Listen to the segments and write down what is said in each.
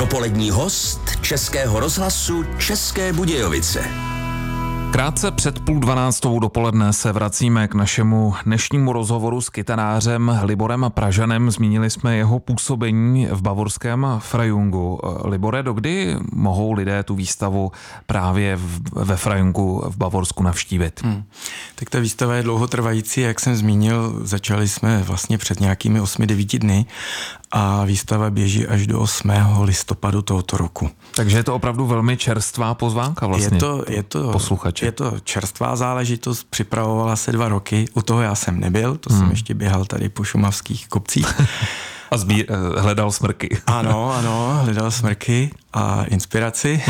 Dopolední host Českého rozhlasu České Budějovice. Krátce před 11:30 dopoledne se vracíme k našemu dnešnímu rozhovoru s kytarářem Liborem Pražanem. Zmínili jsme jeho působení v bavorském Frajungu. Libore, dokdy mohou lidé tu výstavu právě ve Frajungu v Bavorsku navštívit? Tak ta výstava je dlouhotrvající, jak jsem zmínil, začali jsme vlastně před nějakými 8-9 dny a výstava běží až do 8. listopadu tohoto roku. Takže je to opravdu velmi čerstvá pozvánka vlastně. Je to posluchače. Je to čerstvá záležitost, připravovala se 2 roky, u toho já jsem nebyl, to jsem ještě běhal tady po šumavských kopcích. A hledal smrky. Ano, hledal smrky a inspiraci.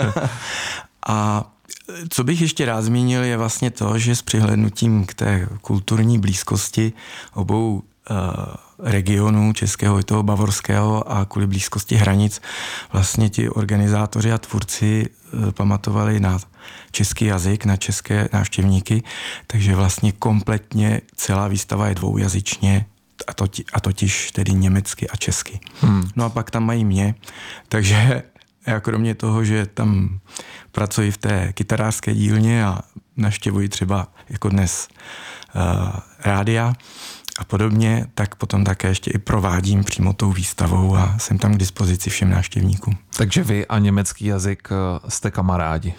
A co bych ještě rád zmínil, je vlastně to, že s přihlédnutím k té kulturní blízkosti obou regionů českého i toho bavorského a kvůli blízkosti hranic vlastně ti organizátoři a tvůrci pamatovali na český jazyk, na české návštěvníky, takže vlastně kompletně celá výstava je dvoujazyčně, a totiž tedy německy a česky. No a pak tam mají mě, takže já kromě toho, že tam pracuji v té kytarářské dílně a navštěvuji třeba jako dnes rádia a podobně, tak potom také ještě i provádím přímo tou výstavou a jsem tam k dispozici všem návštěvníkům. Takže vy a německý jazyk jste kamarádi.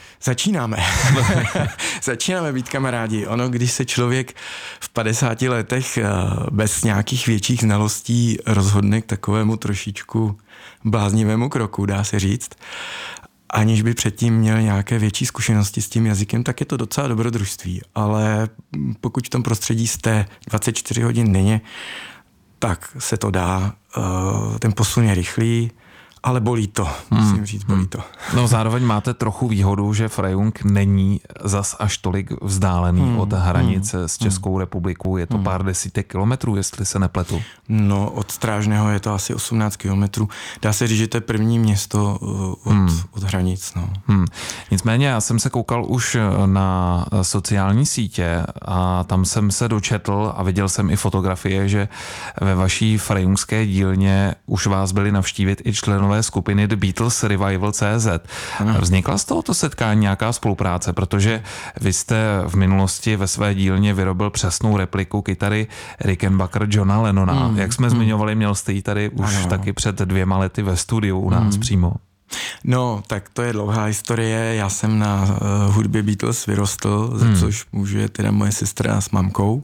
Začínáme být kamarádi. Ono, když se člověk v 50 letech bez nějakých větších znalostí rozhodne k takovému trošičku bláznivému kroku, dá se říct, aniž by předtím měl nějaké větší zkušenosti s tím jazykem, tak je to docela dobrodružství. Ale pokud v tom prostředí jste 24 hodin denně, tak se to dá. Ten posun je rychlý, ale bolí to, musím říct, bolí to. No zároveň máte trochu výhodu, že Frajung není zas až tolik vzdálený od hranice s Českou republikou. Je to pár desítek kilometrů, jestli se nepletu. No, od Strážného je to asi 18 kilometrů. Dá se říct, že to je první město od hranic. No. Nicméně já jsem se koukal už na sociální sítě a tam jsem se dočetl a viděl jsem i fotografie, že ve vaší frajungské dílně už vás byli navštívit i členové skupiny The Beatles Revival.cz. Vznikla z tohoto setkání nějaká spolupráce, protože vy jste v minulosti ve své dílně vyrobil přesnou repliku kytary Rickenbacker Johna Lennona. Jak jsme zmiňovali, měl jste ji tady už taky před 2 lety ve studiu u nás přímo. No, tak to je dlouhá historie. Já jsem na hudbě Beatles vyrostl, za což můžu je teda moje sestra s mamkou.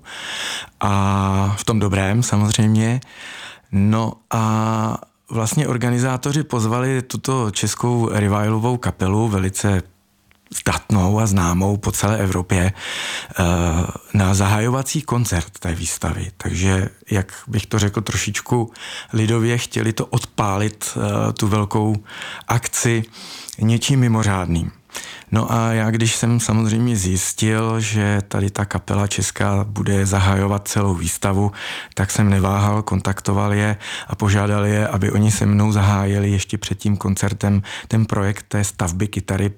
A v tom dobrém samozřejmě. No a vlastně organizátoři pozvali tuto českou revivalovou kapelu, velice zdatnou a známou po celé Evropě, na zahajovací koncert té výstavy. Takže, jak bych to řekl trošičku lidově, chtěli to odpálit, tu velkou akci, něčím mimořádným. No a já, když jsem samozřejmě zjistil, že tady ta kapela česká bude zahajovat celou výstavu, tak jsem neváhal, kontaktoval je a požádal je, aby oni se mnou zahájili ještě před tím koncertem ten projekt té stavby kytary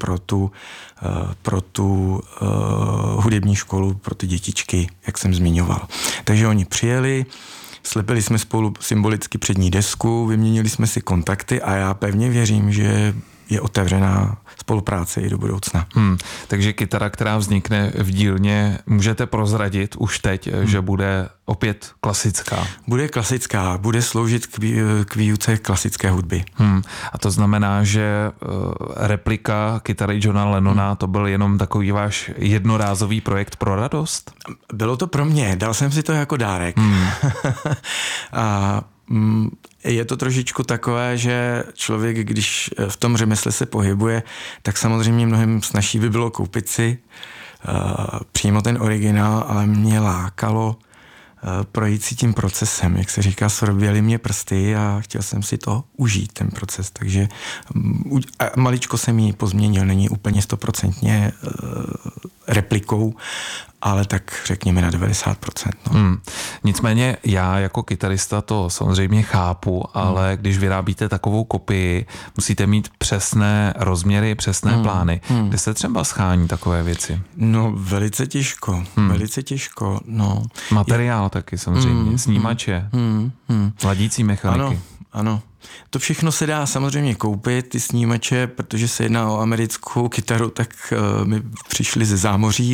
pro tu hudební školu, pro ty dětičky, jak jsem zmiňoval. Takže oni přijeli, slepili jsme spolu symbolicky přední desku, vyměnili jsme si kontakty a já pevně věřím, že je otevřená spolupráce i do budoucna. Takže kytara, která vznikne v dílně, můžete prozradit už teď, že bude opět klasická. Bude klasická, bude sloužit k výuce klasické hudby. A to znamená, že replika kytary Johna Lennona to byl jenom takový váš jednorázový projekt pro radost? Bylo to pro mě, dal jsem si to jako dárek. A je to trošičku takové, že člověk, když v tom řemesle se pohybuje, tak samozřejmě mnohem snazší by bylo koupit si přímo ten originál, ale mě lákalo projít si tím procesem, jak se říká, svrběly mě prsty a chtěl jsem si to užít, ten proces, takže maličko jsem ji pozměnil, není úplně 100% replikou, ale tak řekněme na 90%. No. Nicméně já jako kytarista to samozřejmě chápu, ale když vyrábíte takovou kopii, musíte mít přesné rozměry, přesné plány. Kde se třeba schání takové věci? No velice těžko, no. Materiál taky samozřejmě, snímače, ladící mechaniky. Ano. To všechno se dá samozřejmě koupit, ty snímače, protože se jedná o americkou kytaru, tak mi přišly ze zámoří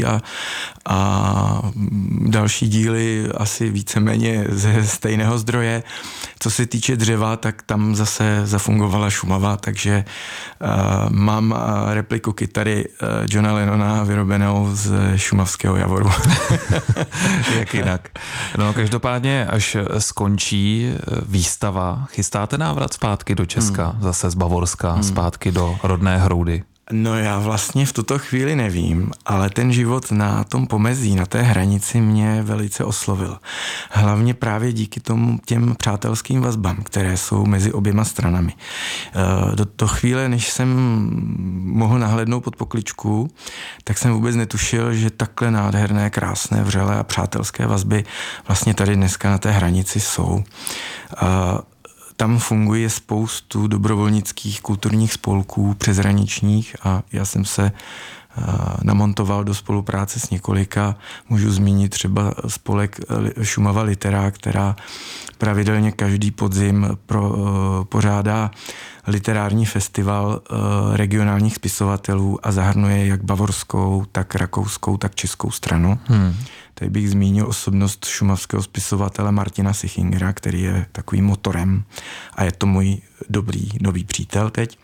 a další díly asi víceméně ze stejného zdroje. Co se týče dřeva, tak tam zase zafungovala Šumava, takže mám repliku kytary Johna Lennona vyrobenou z šumavského javoru. Jak jinak. No každopádně, až skončí výstava, chystáte návrat zpátky do Česka, zase z Bavorska, zpátky do rodné Hroudy? No já vlastně v tuto chvíli nevím, ale ten život na tom pomezí, na té hranici mě velice oslovil. Hlavně právě díky těm přátelským vazbám, které jsou mezi oběma stranami. Do chvíle, než jsem mohl nahlédnout pod pokličku, tak jsem vůbec netušil, že takhle nádherné, krásné, vřelé a přátelské vazby vlastně tady dneska na té hranici jsou. Tam funguje spoustu dobrovolnických kulturních spolků přeshraničních a já jsem se namontoval do spolupráce s několika. Můžu zmínit třeba spolek Šumava Litera, která pravidelně každý podzim pořádá literární festival regionálních spisovatelů a zahrnuje jak bavorskou, tak rakouskou, tak českou stranu. Tady bych zmínil osobnost šumavského spisovatele Martina Sichingera, který je takovým motorem a je to můj dobrý nový přítel teď.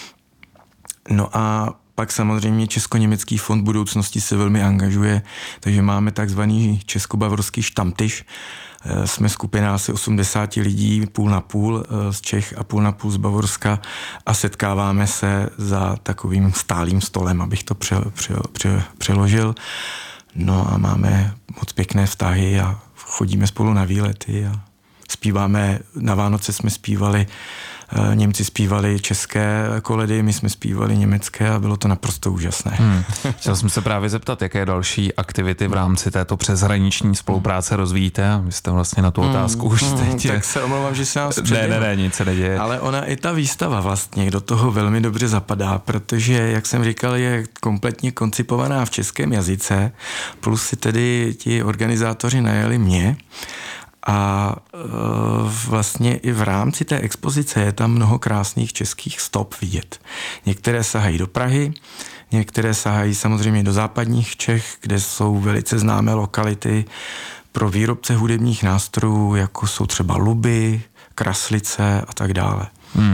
No a pak samozřejmě Česko-německý fond budoucnosti se velmi angažuje, takže máme takzvaný česko-bavorský štamtyš. Jsme skupina asi 80 lidí, půl na půl z Čech a půl na půl z Bavorska a setkáváme se za takovým stálým stolem, abych to přeložil. No a máme moc pěkné vztahy a chodíme spolu na výlety a zpíváme, na Vánoce jsme zpívali, Němci zpívali české koledy, my jsme zpívali německé a bylo to naprosto úžasné. Chtěl jsem se právě zeptat, jaké další aktivity v rámci této přeshraniční spolupráce rozvíjíte a vy jste vlastně na tu otázku už teď. Tak se omlouvám, že se nás předělám. Ne, nic se neděje. Ale ona i ta výstava vlastně do toho velmi dobře zapadá, protože, jak jsem říkal, je kompletně koncipovaná v českém jazyce, plus si tedy ti organizátoři najali mě. A vlastně i v rámci té expozice je tam mnoho krásných českých stop vidět. Některé sahají do Prahy, některé sahají samozřejmě do západních Čech, kde jsou velice známé lokality pro výrobce hudebních nástrojů, jako jsou třeba Luby, Kraslice a tak dále.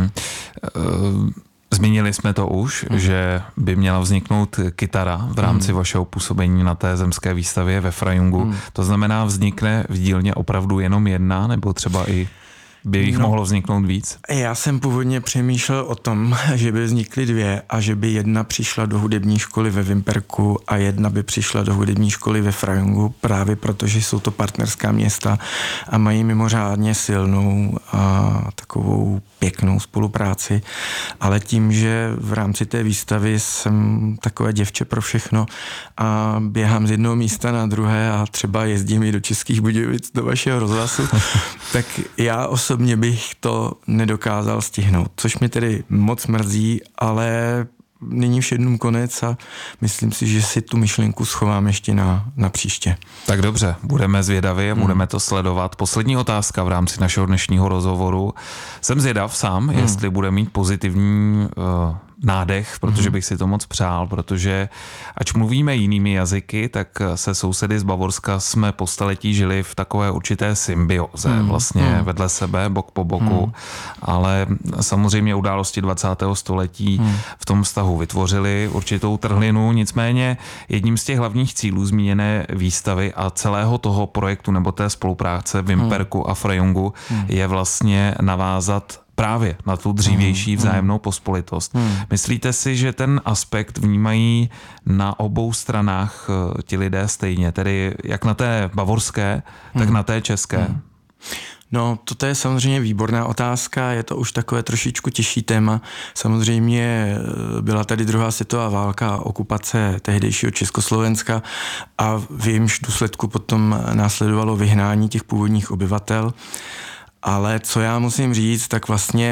Zmínili jsme to už, že by měla vzniknout kytara v rámci vašeho působení na té zemské výstavě ve Frajungu. To znamená, vznikne v dílně opravdu jenom jedna, nebo třeba i by jich mohlo vzniknout víc? Já jsem původně přemýšlel o tom, že by vznikly dvě a že by jedna přišla do hudební školy ve Vimperku a jedna by přišla do hudební školy ve Frajungu, právě protože jsou to partnerská města a mají mimořádně silnou a takovou pěknou spolupráci, ale tím, že v rámci té výstavy jsem takové děvče pro všechno a běhám z jednoho místa na druhé a třeba jezdím i do Českých Budějovic, do vašeho rozhlasu, tak já osobně bych to nedokázal stihnout, což mi tedy moc mrzí, ale není všednům konec a myslím si, že si tu myšlenku schovám ještě na příště. Tak dobře, budeme zvědaví a budeme to sledovat. Poslední otázka v rámci našeho dnešního rozhovoru. Jsem zvědav sám, jestli bude mít pozitivní nádech, protože bych si to moc přál, protože ač mluvíme jinými jazyky, tak se sousedy z Bavorska jsme po staletí žili v takové určité symbioze, vlastně vedle sebe, bok po boku, ale samozřejmě události 20. století v tom vztahu vytvořili určitou trhlinu, nicméně jedním z těch hlavních cílů zmíněné výstavy a celého toho projektu nebo té spolupráce Vimperku a Frajungu je vlastně navázat právě na tu dřívější vzájemnou pospolitost. Myslíte si, že ten aspekt vnímají na obou stranách ti lidé stejně, tedy jak na té bavorské, tak na té české? No, toto je samozřejmě výborná otázka, je to už takové trošičku těžší téma. Samozřejmě byla tady druhá světová válka, okupace tehdejšího Československa a v jejímž důsledku potom následovalo vyhnání těch původních obyvatel. Ale co já musím říct, tak vlastně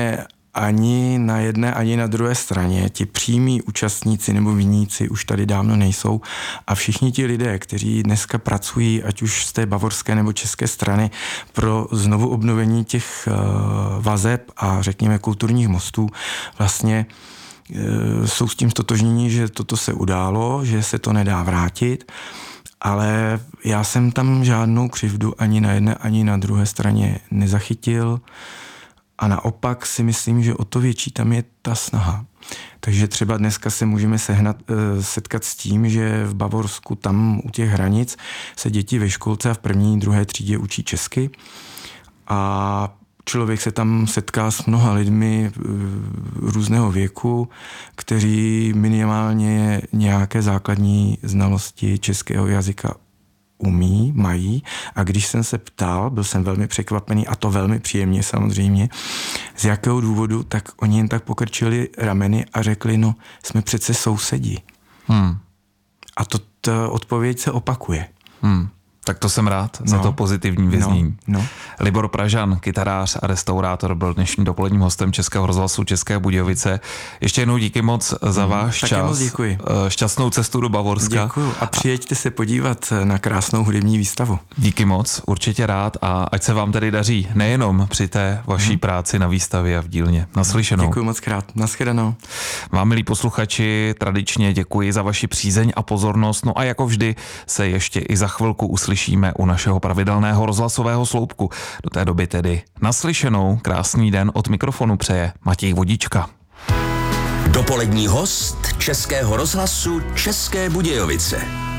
ani na jedné, ani na druhé straně. Ti přímí účastníci nebo viníci už tady dávno nejsou a všichni ti lidé, kteří dneska pracují, ať už z té bavorské nebo české strany, pro znovu obnovení těch vazeb a řekněme kulturních mostů, vlastně jsou s tím stotožnění, že toto se událo, že se to nedá vrátit, ale já jsem tam žádnou křivdu ani na jedné, ani na druhé straně nezachytil a naopak si myslím, že o to větší tam je ta snaha. Takže třeba dneska se můžeme setkat s tím, že v Bavorsku tam u těch hranic se děti ve školce a v první, druhé třídě učí česky a člověk se tam setká s mnoha lidmi různého věku, kteří minimálně nějaké základní znalosti českého jazyka mají. A když jsem se ptal, byl jsem velmi překvapený a to velmi příjemně samozřejmě, z jakého důvodu, tak oni jen tak pokrčili rameny a řekli, no jsme přece sousedi. A ta odpověď se opakuje. Tak to jsem rád za to pozitivní vyznění. No. Libor Pražan, kytarář a restaurátor, byl dnešním dopoledním hostem Českého rozhlasu České Budějovice. Ještě jednou díky moc za váš čas. Moc děkuji. Šťastnou cestu do Bavorska. Děkuji a přijeďte se podívat na krásnou hudební výstavu. Díky moc, určitě rád a ať se vám tedy daří nejenom při té vaší práci na výstavě a v dílně. Naslyšenou. Děkuji moc krát. Nashledanou. Vám, milí posluchači, tradičně děkuji za vaši přízeň a pozornost. No a jako vždy se ještě i za chvilku uslyšíme u našeho pravidelného rozhlasového sloupku. Do té doby tedy naslyšenou, krásný den, od mikrofonu přeje Matěj Vodička. Dopolední host Českého rozhlasu České Budějovice.